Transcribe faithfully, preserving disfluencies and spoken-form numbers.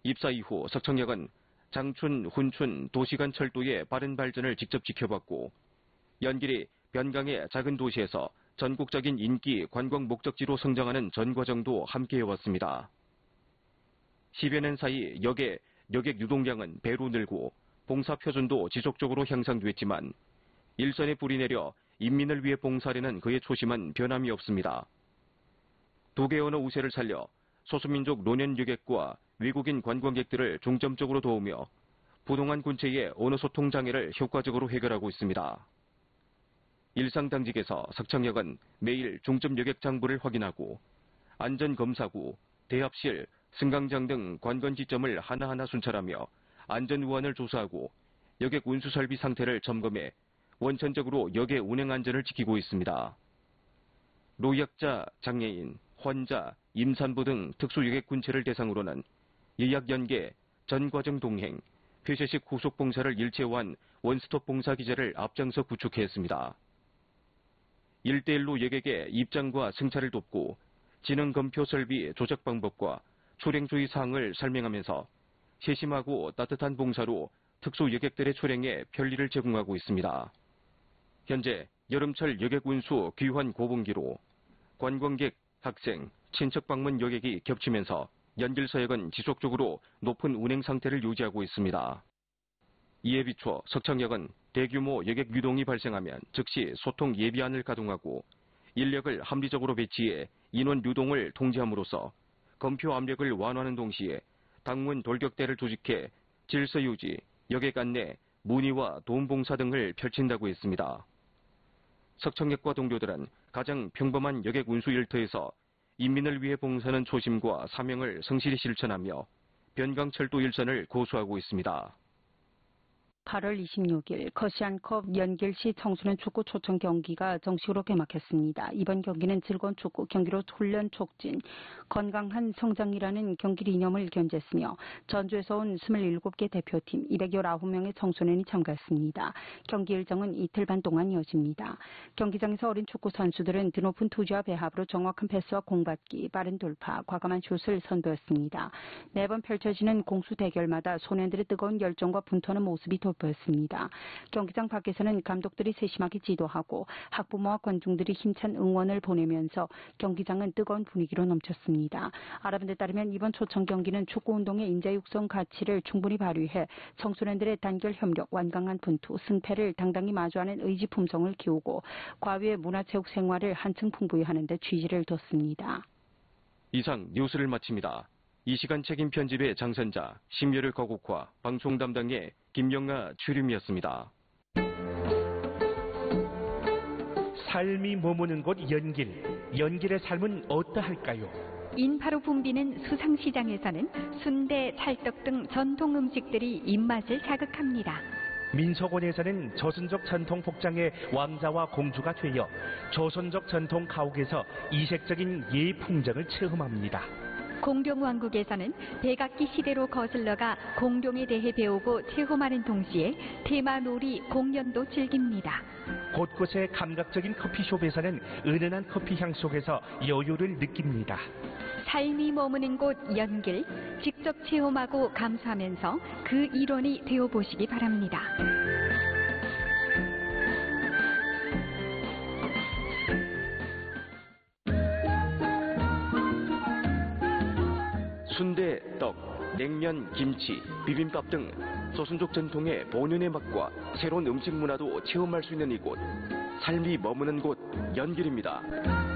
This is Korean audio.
입사 이후 석청역은 장춘, 훈춘, 도시간 철도의 빠른 발전을 직접 지켜봤고 연길이 변강의 작은 도시에서 전국적인 인기 관광 목적지로 성장하는 전 과정도 함께해왔습니다. 십여 년 사이 역의 여객 유동량은 배로 늘고 봉사 표준도 지속적으로 향상됐지만 일선에 불이 내려 인민을 위해 봉사하려는 그의 초심은 변함이 없습니다. 두 개 언어 우세를 살려 소수민족 노년 여객과 외국인 관광객들을 중점적으로 도우며 부동한 군체의 언어 소통 장애를 효과적으로 해결하고 있습니다. 일상당직에서 석청역은 매일 중점 여객 장부를 확인하고 안전검사구, 대합실, 승강장 등 관건 지점을 하나하나 순찰하며 안전 우환을 조사하고 여객 운수 설비 상태를 점검해 원천적으로 역의 운행 안전을 지키고 있습니다. 노약자, 장애인, 환자, 임산부 등 특수여객 군체를 대상으로는 예약 연계, 전과정 동행, 폐쇄식 후속 봉사를 일체화한 원스톱 봉사 기제를 앞장서 구축했습니다. 일대일로 여객의 입장과 승차를 돕고 지능 검표 설비 조작 방법과 출행주의 사항을 설명하면서 세심하고 따뜻한 봉사로 특수 여객들의 출행에 편리를 제공하고 있습니다. 현재 여름철 여객 운수 귀환 고봉기로 관광객, 학생, 친척 방문 여객이 겹치면서 연길서역은 지속적으로 높은 운행 상태를 유지하고 있습니다. 이에 비춰 석청역은 대규모 여객 유동이 발생하면 즉시 소통 예비안을 가동하고 인력을 합리적으로 배치해 인원 유동을 통제함으로써 검표 압력을 완화하는 동시에 당문 돌격대를 조직해 질서 유지, 여객 안내, 문의와 도움봉사 등을 펼친다고 했습니다. 석청역과 동료들은 가장 평범한 여객 운수 일터에서 인민을 위해 봉사하는 초심과 사명을 성실히 실천하며 변강철도 일선을 고수하고 있습니다. 팔월 이십육일 커시안컵 연길시 청소년 축구 초청 경기가 정식으로 개막했습니다. 이번 경기는 즐거운 축구, 경기로 훈련 촉진, 건강한 성장이라는 경기 이념을 견제했으며 전주에서 온 스물일곱 개 대표팀 이백십구 명의 청소년이 참가했습니다. 경기 일정은 이틀 반 동안 이어집니다. 경기장에서 어린 축구 선수들은 드높은 투지와 배합으로 정확한 패스와 공받기, 빠른 돌파, 과감한 슛을 선보였습니다. 매번 펼쳐지는 공수 대결마다 소년들의 뜨거운 열정과 분투하는 모습이 돋보였습니다. 보였습니다. 경기장 밖에서는 감독들이 세심하게 지도하고 학부모와 관중들이 힘찬 응원을 보내면서 경기장은 뜨거운 분위기로 넘쳤습니다. 알아본 데 따르면 이번 초청 경기는 축구 운동의 인재 육성 가치를 충분히 발휘해 청소년들의 단결 협력, 완강한 분투, 승패를 당당히 마주하는 의지 품성을 키우고 과외의 문화체육 생활을 한층 풍부히 하는 데 취지를 뒀습니다. 이상 뉴스를 마칩니다. 이 시간 책임 편집의 장선자, 심려를 거국화, 방송 담당의 김영아 출임이었습니다. 삶이 머무는 곳 연길, 연길의 삶은 어떠할까요? 인파로 붐비는 수상시장에서는 순대, 찰떡 등 전통 음식들이 입맛을 자극합니다. 민속원에서는 조선족 전통 복장의 왕자와 공주가 되어 조선족 전통 가옥에서 이색적인 예 풍경을 체험합니다. 공룡왕국에서는 백악기 시대로 거슬러가 공룡에 대해 배우고 체험하는 동시에 테마놀이 공연도 즐깁니다. 곳곳의 감각적인 커피숍에서는 은은한 커피향 속에서 여유를 느낍니다. 삶이 머무는 곳 연길, 직접 체험하고 감수하면서 그 일원이 되어보시기 바랍니다. 순대, 떡, 냉면, 김치, 비빔밥 등 조선족 전통의 본연의 맛과 새로운 음식 문화도 체험할 수 있는 이곳, 삶이 머무는 곳 연길입니다.